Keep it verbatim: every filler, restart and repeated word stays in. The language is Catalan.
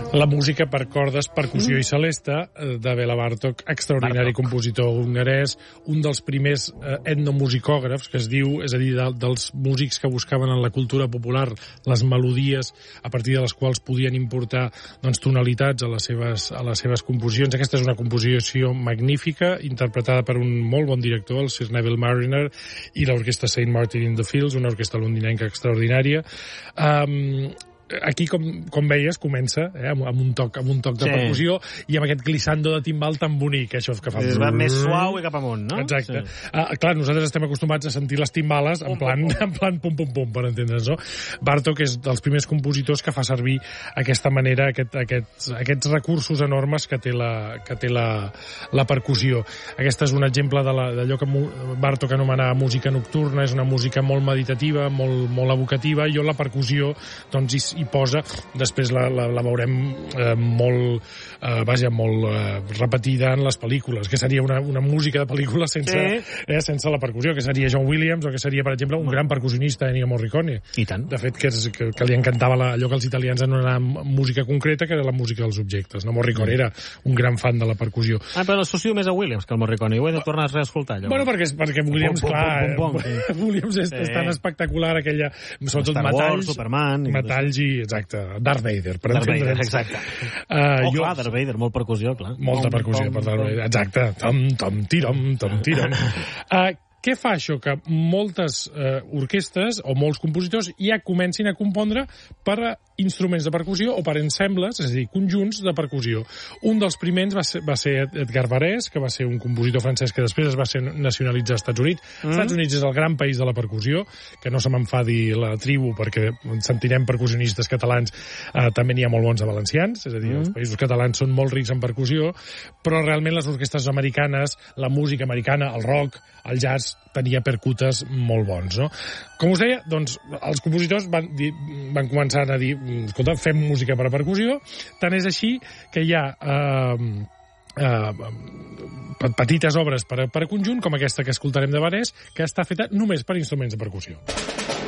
La música per cordes, percussió i celesta de Bela Bartók, extraordinari Bartók. compositor hongarès, un dels primers eh, etnomusicògrafs, que es diu, és a dir, de, dels músics que buscaven en la cultura popular les melodies a partir de les quals podien importar doncs, tonalitats a les, seves, a les seves composicions. Aquesta és una composició magnífica, interpretada per un molt bon director, el Sir Neville Marriner, i l'orquestra Saint Martin in the Fields, una orquestra londinenca extraordinària. Um, Aquí, com, com veies, comença eh, amb, amb, un toc, amb un toc de Sí. percussió i amb aquest glissando de timbal tan bonic, això que fa... Es va més suau i cap amunt, no? Exacte. Sí. Uh, clar, nosaltres estem acostumats a sentir les timbales en Pum, plan, pum, pum. en plan pum-pum-pum, per entendre's, no? Bartók és dels primers compositors que fa servir aquesta manera, aquest, aquest, aquests recursos enormes que té la, que té la, la percussió. Aquest és un exemple de la- d'allò que mu- Bartók anomenava música nocturna, és una música molt meditativa, molt, molt evocativa, i on la percussió doncs, hi, hi posa, després la, la, la veurem eh, molt, eh, vaja, molt eh, repetida en les pel·lícules, que seria una, una música de pel·lícula sense, Sí. eh, sense la percussió, que seria John Williams, o que seria, per exemple, un gran percussionista, Ennio Morricone. I tant. De fet, que, és, que, que li encantava la, allò que els italians anomenaven música concreta, que era la música dels objectes. No? Morricone era un gran fan de la percussió. Ah, però l'associo més a Williams que al Morricone. Ho he de tornar a reescoltar, llavors. Bueno, perquè, perquè Williams, Pum, pum, clar, pum, pum, pum, eh, Williams és, Sí. és tan espectacular, aquella, sobretot Star Wars, metalls, Superman, i tot metalls i, exacte, Darth Vader. Per Darth Vader, entendre'ns. exacte. Uh, Oh, clar, Darth Vader, molt percussió, clar. Molta Pom, percussió pom, per Darth pom. Vader. Exacte. Tom, tom, tirom, tom, tirom. Uh, què fa això? Que moltes uh, orquestres o molts compositors ja comencin a compondre per a instruments de percussió o per ensembles, és a dir, conjunts de percussió. Un dels primers va ser, va ser Edgar Varèse, que va ser un compositor francès que després es va ser nacionalitzar als Estats Units. Mm. Estats Units és el gran país de la percussió, que no se m'enfadi la tribu, perquè sentirem percussionistes catalans, eh, també n'hi ha molt bons de valencians, és a dir, mm. els països catalans són molt rics en percussió, però realment les orquestres americanes, la música americana, el rock, el jazz, tenia percutes molt bons, no? Com us deia, doncs, els compositors van, dir, van començar a dir, escolta, fem música per a percussió, tant és així que hi ha eh, eh, petites obres per a, per a conjunt, com aquesta que escoltarem de Varèse, que està feta només per instruments de percussió.